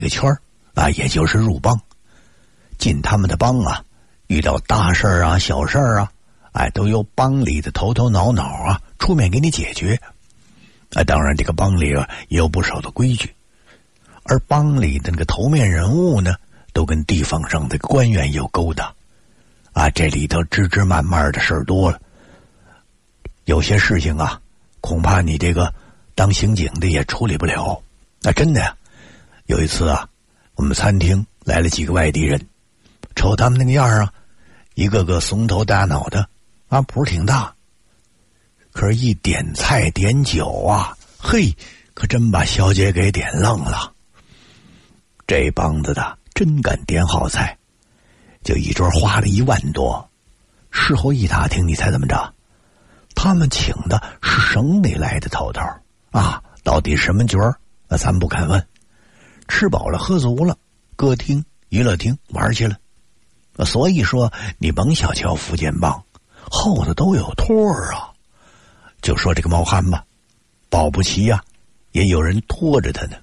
一个圈儿啊，也就是入帮。进他们的帮啊，遇到大事儿啊、小事儿啊，都由帮里的头头脑脑啊出面给你解决。当然这个帮里啊也有不少的规矩，而帮里的那个头面人物呢，都跟地方上的官员有勾搭。这里头枝枝蔓蔓的事儿多了，有些事情啊，恐怕你这个当刑警的也处理不了。真的呀，有一次啊，我们餐厅来了几个外地人，瞅他们那个样啊，一个个怂头大脑的谱挺大，可是一点菜点酒啊，嘿，可真把小姐给点愣了。这帮子的真敢点好菜，就一桌花了1万多。事后一打听，你猜怎么着？他们请的是省里来的头头到底什么角儿？咱不敢问。吃饱了喝足了，歌厅娱乐厅玩去了。所以说你甭小瞧福建帮，后头都有托儿啊。就说这个毛汉吧，保不齐呀，也有人拖着他呢。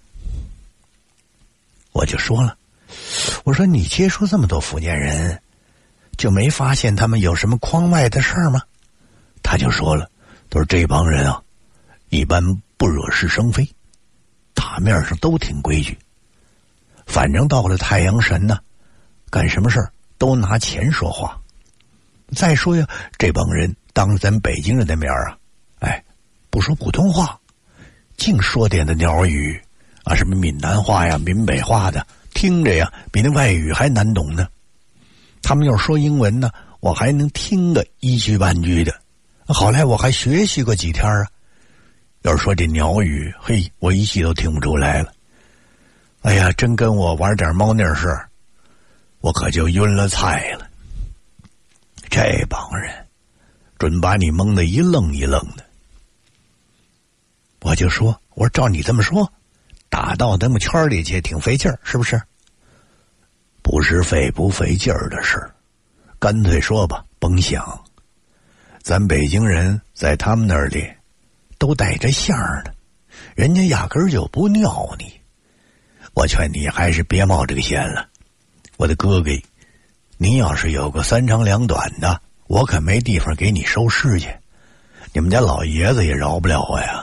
我就说了，我说你接触这么多福建人，就没发现他们有什么框外的事儿吗？他就说了，都是这帮人啊，一般不惹是生非，大面上都挺规矩。反正到了太阳神呢，干什么事儿都拿钱说话。再说呀，这帮人当着咱北京人的面不说普通话，净说点的鸟语什么闽南话呀、闽北话的，听着呀比那外语还难懂呢。他们要说英文呢，我还能听个一句半句的。好赖我还学习过几天啊。要是说这鸟语，嘿，我一句都听不出来了。哎呀，真跟我玩点猫腻事，我可就晕了菜了。这帮人准把你蒙得一愣一愣的。我就说，我说照你这么说，打到咱们圈里去挺费劲儿，是不是？不是费不费劲儿的事，干脆说吧，甭想。咱北京人在他们那里都带着相的，人家压根儿就不尿你。我劝你还是别冒这个险了。我的哥哥，你要是有个3长2短的，我可没地方给你收尸去，你们家老爷子也饶不了我呀。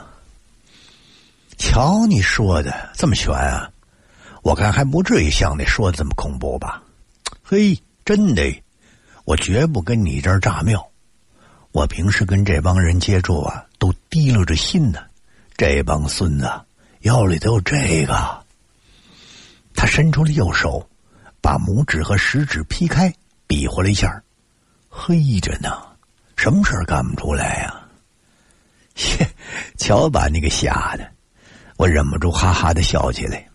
瞧你说的这么悬啊，我看还不至于像你说的这么恐怖吧。嘿，真的，我绝不跟你这儿炸庙。我平时跟这帮人接触都提溜着心呢。这帮孙子腰里都有这个。他伸出了右手，把拇指和食指劈开，比划了一下。黑着呢，什么事儿干不出来呀？切，瞧把你给吓的，我忍不住哈哈的笑起来。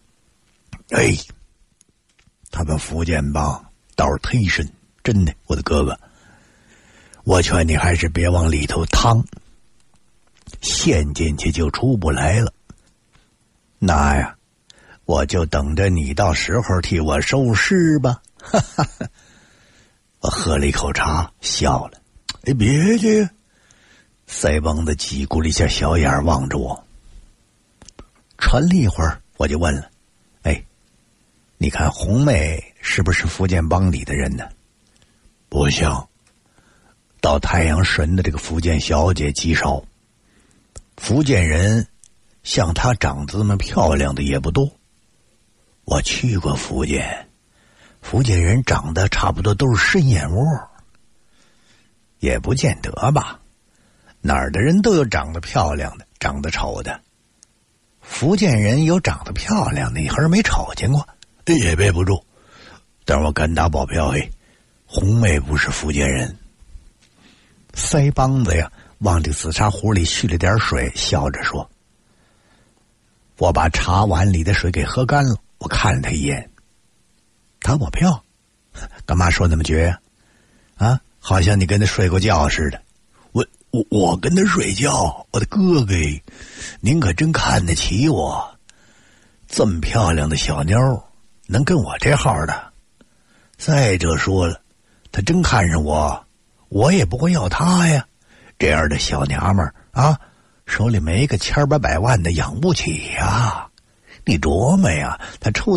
他们福建帮倒是忒深，真的，我的哥哥，我劝你还是别往里头趟，陷进去就出不来了。那呀，我就等着你到时候替我收尸吧。哈哈哈。我喝了一口茶，笑了。别介。腮帮子挤咕了一下小眼望着我。沉了一会儿，我就问了：你看红妹是不是福建帮里的人呢？不像。到太阳神的这个福建小姐极少，福建人像她长得这么漂亮的也不多。我去过福建，福建人长得差不多都是深眼窝。也不见得吧，哪儿的人都有长得漂亮的，长得丑的。福建人有长得漂亮的，你还是没瞅见过。也背不住，但是我敢打保票，红妹不是福建人。腮帮子呀往这紫砂壶里续了点水，笑着说：我把茶碗里的水给喝干了。我看了他一眼。打保票？干嘛说那么绝呀？好像你跟他睡过觉似的。我跟他睡觉？我的哥哥，您可真看得起我。这么漂亮的小妞能跟我这号的？再者说了，他真看上我，我也不会要他呀。这样的小娘们儿手里没个千800万的养不起呀。 你琢磨呀，他抽